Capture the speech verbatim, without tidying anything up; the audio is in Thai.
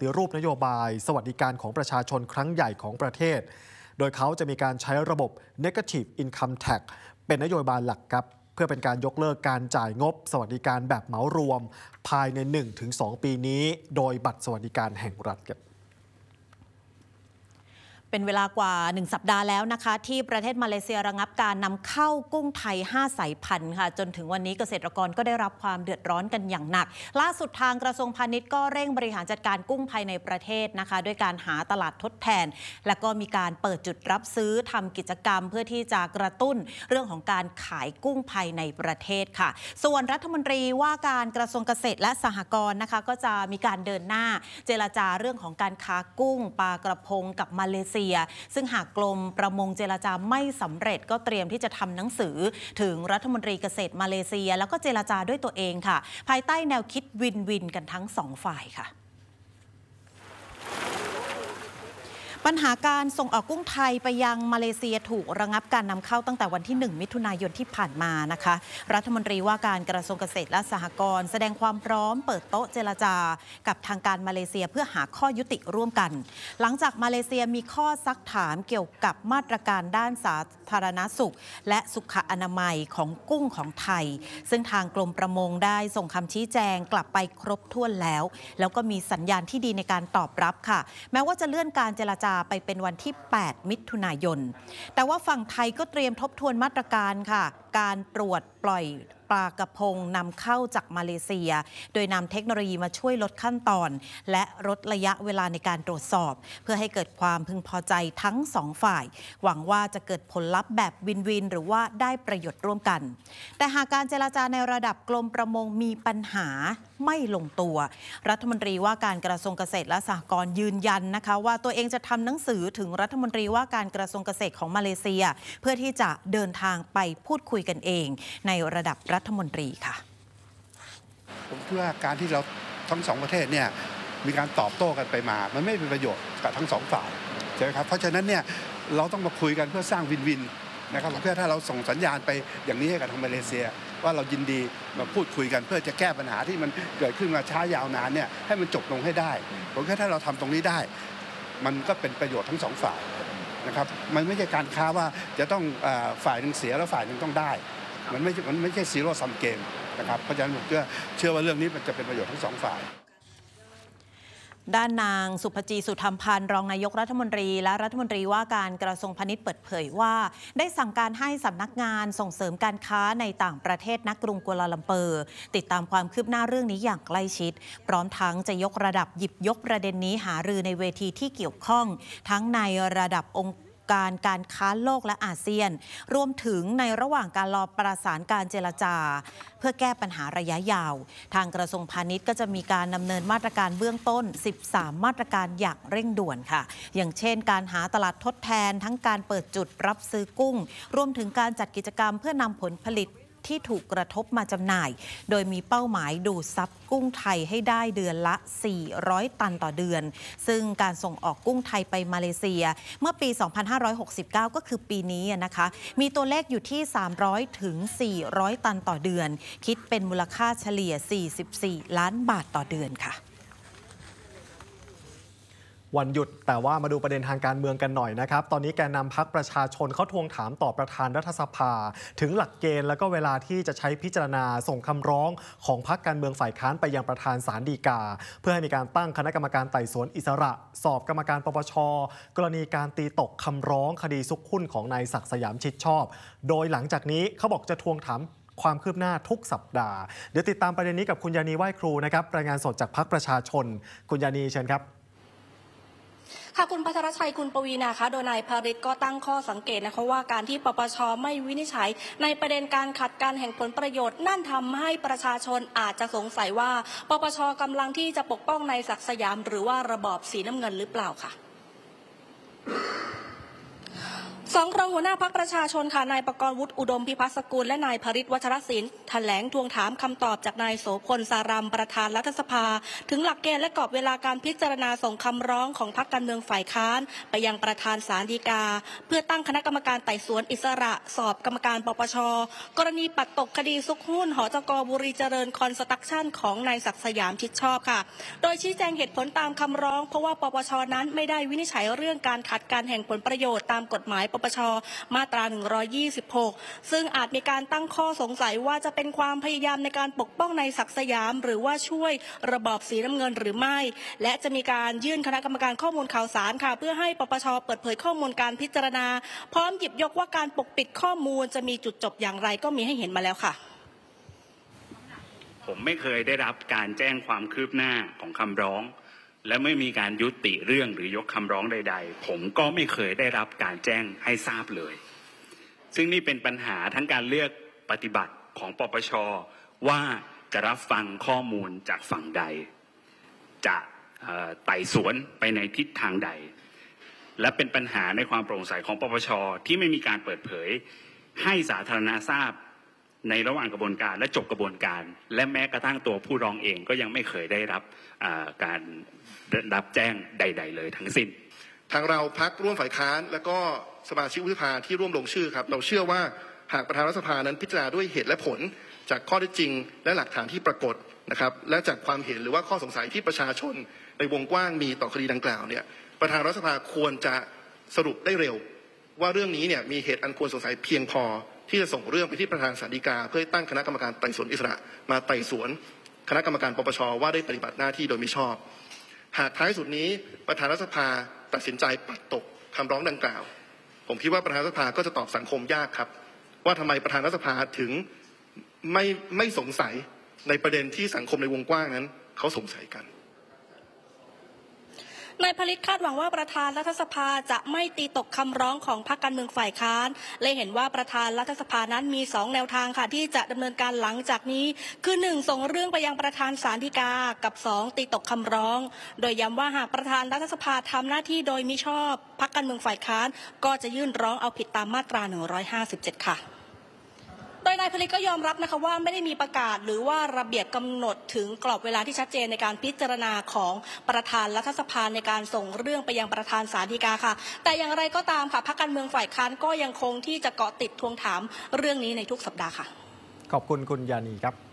ฏิรูปนโยบายสวัสดิการของประชาชนครั้งใหญ่ของประเทศโดยเขาจะมีการใช้ระบบ Negative Income Tax เป็นนโยบายหลักครับเพื่อเป็นการยกเลิกการจ่ายงบสวัสดิการแบบเหมารวมภายใน หนึ่งถึงสอง ปีนี้โดยบัตรสวัสดิการแห่งรัฐครับเป็นเวลากว่าหนึ่งสัปดาห์แล้วนะคะที่ประเทศมาเลเซียระงับการนำเข้ากุ้งไทยห้าสายพันธุ์ค่ะจนถึงวันนี้เกษตรกรก็ได้รับความเดือดร้อนกันอย่างหนักล่าสุดทางกระทรวงพาณิชย์ก็เร่งบริหารจัดการกุ้งภายในประเทศนะคะด้วยการหาตลาดทดแทนและก็มีการเปิดจุดรับซื้อทำกิจกรรมเพื่อที่จะกระตุ้นเรื่องของการขายกุ้งภายในประเทศค่ะส่วนรัฐมนตรีว่าการกระทรวงเกษตรและสหกรณ์นะคะก็จะมีการเดินหน้าเจรจาเรื่องของการค้ากุ้งปลากระพงกับมาเลเซียซึ่งหากกรมประมงเจรจาไม่สำเร็จก็เตรียมที่จะทำหนังสือถึงรัฐมนตรีเกษตรมาเลเซียแล้วก็เจรจาด้วยตัวเองค่ะภายใต้แนวคิดวินวินกันทั้งสองฝ่ายค่ะปัญหาการส่งออกกุ้งไทยไปยังมาเลเซียถูกระงับการนำเข้าตั้งแต่วันที่หนึ่งมิถุนายนที่ผ่านมานะคะรัฐมนตรีว่าการกระทรวงเกษตรและสหกรณ์แสดงความพร้อมเปิดโต๊ะเจรจากับทางการมาเลเซียเพื่อหาข้อยุติร่วมกันหลังจากมาเลเซียมีข้อซักถามเกี่ยวกับมาตรการด้านสาธารณสุขและสุขอนามัยของกุ้งของไทยซึ่งทางกรมประมงได้ส่งคำชี้แจงกลับไปครบถ้วนแล้วแล้วก็มีสัญญาณที่ดีในการตอบรับค่ะแม้ว่าจะเลื่อนการเจรจาไปเป็นวันที่แปดมิถุนายนแต่ว่าฝั่งไทยก็เตรียมทบทวนมาตรการค่ะการตรวจปล่อยปลากระพงนำเข้าจากมาเลเซียโดยนำเทคโนโลยีมาช่วยลดขั้นตอนและลดระยะเวลาในการตรวจสอบเพื่อให้เกิดความพึงพอใจทั้งสองฝ่ายหวังว่าจะเกิดผลลัพธ์แบบวินวินหรือว่าได้ประโยชน์ร่วมกันแต่หากการเจรจาในระดับกรมประมงมีปัญหาไม่ลงตัวรัฐมนตรีว่าการกระทรวงเกษตรและสหกรณ์ยืนยันนะคะว่าตัวเองจะทำหนังสือถึงรัฐมนตรีว่าการกระทรวงเกษตรของมาเลเซียเพื่อที่จะเดินทางไปพูดคุยกันเองในระดับรัฐมนตรีค่ะผมคิดว่าการที่เราทั้งสองประเทศเนี่ยมีการตอบโต้กันไปมามันไม่เป็นประโยชน์กับทั้งสองฝ่ายใช่ไหมครับเพราะฉะนั้นเนี่ยเราต้องมาคุยกันเพื่อสร้างวินวินนะครับเพื่อถ้าเราส่งสัญญาณไปอย่างนี้ให้กับทางมาเลเซียว่าเรายินดีมาพูดคุยกันเพื่อจะแก้ปัญหาที่มันเกิดขึ้นมาช้ายาวนานเนี่ยให้มันจบลงให้ได้ผมคิดถ้าเราทำตรงนี้ได้มันก็เป็นประโยชน์ทั้งสองฝ่ายนะครับมันไม่ใช่การค้าว่าจะต้องฝ่ายหนึ่งเสียแล้วฝ่ายหนึ่งต้องได้มันไม่มันไม่ใช่ซีโร่ซัมเกมนะครับเพราะฉะนั้นผมเชื่อว่าเรื่องนี้มันจะเป็นประโยชน์ทั้งสองฝ่ายด้านนางสุภจีสุธรรมพันธ์รองนายกรัฐมนตรีและรัฐมนตรีว่าการกระทรวงพาณิชย์เปิดเผยว่าได้สั่งการให้สำนักงานส่งเสริมการค้าในต่างประเทศณกรุงกัวลาลัมเปอร์ติดตามความคืบหน้าเรื่องนี้อย่างใกล้ชิดพร้อมทั้งจะยกระดับหยิบยกประเด็นนี้หารือในเวทีที่เกี่ยวข้องทั้งในระดับองค์การการค้าโลกและอาเซียนรวมถึงในระหว่างการรอประสานการเจรจาเพื่อแก้ปัญหาระยะยาวทางกระทรวงพาณิชย์ก็จะมีการดำเนินมาตรการเบื้องต้นสิบสามมาตรการอย่างเร่งด่วนค่ะอย่างเช่นการหาตลาดทดแทนทั้งการเปิดจุดรับซื้อกุ้งรวมถึงการจัดกิจกรรมเพื่อนำผลผลิตที่ถูกกระทบมาจำหน่ายโดยมีเป้าหมายดูดซับกุ้งไทยให้ได้เดือนละสี่ร้อยตันต่อเดือนซึ่งการส่งออกกุ้งไทยไปมาเลเซียเมื่อปีสองพันห้าร้อยหกสิบเก้าก็คือปีนี้นะคะมีตัวเลขอยู่ที่สามร้อยถึงสี่ร้อยตันต่อเดือนคิดเป็นมูลค่าเฉลี่ยสี่สิบสี่ล้านบาทต่อเดือนค่ะวันหยุดแต่ว่ามาดูประเด็นทางการเมืองกันหน่อยนะครับตอนนี้แกนนำพรรคประชาชนเขาทวงถามต่อประธานรัฐสภาถึงหลักเกณฑ์และก็เวลาที่จะใช้พิจารณาส่งคำร้องของพรรคการเมืองฝ่ายค้านไปยังประธานศาลฎีกาเพื่อให้มีการตั้งคณะกรรมการไต่สวนอิสระสอบกรรมการปปช.กรณีการตีตกคำร้องคดีซุกหุ้นของนายศักดิ์สยามชิดชอบโดยหลังจากนี้เขาบอกจะทวงถามความคืบหน้าทุกสัปดาห์เดี๋ยวติดตามประเด็นนี้กับคุณยานีไหว้ครูนะครับรายงานสดจากพรรคประชาชนคุณยานีเชิญครับค่ะคุณพัทรชัยคุณปวีณาคะโดยนายภริษก็ตั้งข้อสังเกตนะคะว่าการที่ปปช.ไม่วินิจฉัยในประเด็นการขัดกันแห่งผลประโยชน์นั่นทำให้ประชาชนอาจจะสงสัยว่าปปช.กำลังที่จะปกป้องนายศักดิ์สยามหรือว่าระบอบสีน้ำเงินหรือเปล่าค่ะสองรองหัวหน้าพรรคประชาชนค่ะนายประกรณ์วุฒิอุดมพิพัฒน์สกุลและนายพริตวัชรศิลป์แถลงทวงถามคำตอบจากนายโสพลสารัมประธานรัฐสภาถึงหลักเกณฑ์และกรอบเวลาการพิจารณาส่งคำร้องของพรรคการเมืองฝ่ายค้านไปยังประธานศาลฎีกาเพื่อตั้งคณะกรรมการไต่สวนอิสระสอบกรรมการปปชกรณีปัดตกคดีซุกหุ้นหจก.บุรีเจริญคอนสตรัคชั่นของนายศักดิ์สยามชิดชอบค่ะโดยชี้แจงเหตุผลตามคำร้องเพราะว่าปปชนั้นไม่ได้วินิจฉัยเรื่องการขัดการแห่งผลประโยชน์ตามกฎหมายปปชมาตราหนึ่งร้อยยี่สิบหกซึ่งอาจมีการตั้งข้อสงสัยว่าจะเป็นความพยายามในการปกป้องนายศักดิ์สยามหรือว่าช่วยระบอบสีน้ำเงินหรือไม่และจะมีการยื่นคณะกรรมการข้อมูลข่าวสารค่ะเพื่อให้ปปชเปิดเผยข้อมูลการพิจารณาพร้อมหยิบยกว่าการปกปิดข้อมูลจะมีจุดจบอย่างไรก็มีให้เห็นมาแล้วค่ะผมไม่เคยได้รับการแจ้งความคืบหน้าของคำร้องและไม่มีการยุติเรื่องหรือยกคำร้องใดๆผมก็ไม่เคยได้รับการแจ้งให้ทราบเลยซึ่งนี่เป็นปัญหาทั้งการเลือกปฏิบัติของปปชว่าจะรับฟังข้อมูลจากฝั่งใดจะไต่สวนไปในทิศทางใดและเป็นปัญหาในความโปร่งใสของปปชที่ไม่มีการเปิดเผยให้สาธารณะทราบในระหว่างกระบวนการและจบกระบวนการและแม้กระทั่งตัวผู้ร้องเองก็ยังไม่เคยได้รับการรับแจ้งใดๆเลยทั้งสิ้นทางเราพรรคร่วมฝ่ายค้านและก็สมาชิกวุฒิสภาที่ร่วมลงชื่อครับเราเชื่อว่าหากประธานรัฐสภานั้นพิจารณาด้วยเหตุและผลจากข้อเท็จจริงและหลักฐานที่ปรากฏนะครับและจากความเห็นหรือว่าข้อสงสัยที่ประชาชนในวงกว้างมีต่อคดีดังกล่าวเนี่ยประธานรัฐสภาควรจะสรุปได้เร็วว่าเรื่องนี้เนี่ยมีเหตุอันควรสงสัยเพียงพอที่จะส่งเรื่องไปที่ประธานศาลฎีกาเพื่อตั้งคณะกรรมการไต่สวนอิสระมาไต่สวนคณะกรรมการปปชว่าได้ปฏิบัติหน้าที่โดยมิชอบหากท้ายสุดนี้ประธานรัฐสภาตัดสินใจปัดตกคำร้องดังกล่าวผมคิดว่าประธานรัฐสภาก็จะตอบสังคมยากครับว่าทำไมประธานรัฐสภาถึงไม่ไม่สงสัยในประเด็นที่สังคมในวงกว้างนั้นเขาสงสัยกันนายผลิตคาดหวังว่าประธานรัฐสภาจะไม่ตีตกคำร้องของพรรคการเมืองฝ่ายค้านเลยเห็นว่าประธานรัฐสภานั้นมีสองแนวทางค่ะที่จะดำเนินการหลังจากนี้คือหนึ่งส่งเรื่องไปยังประธานศาลฎีกากับสองตีตกคำร้องโดยย้ำว่าหากประธานรัฐสภาทำหน้าที่โดยมิชอบพรรคการเมืองฝ่ายค้านก็จะยื่นร้องเอาผิดตามมาตราหนึ่งร้อยห้าสิบเจ็ดค่ะโดยนายผลิตก็ยอมรับนะคะว่าไม่ได้มีประกาศหรือว่าระเบียบกำหนดถึงกรอบเวลาที่ชัดเจนในการพิจารณาของประธานรัฐสภาในการส่งเรื่องไปยังประธานศาลฎีกาค่ะแต่อย่างไรก็ตามค่ะพรรคการเมืองฝ่ายค้านก็ยังคงที่จะเกาะติดทวงถามเรื่องนี้ในทุกสัปดาห์ค่ะขอบคุณคุณยานีครับ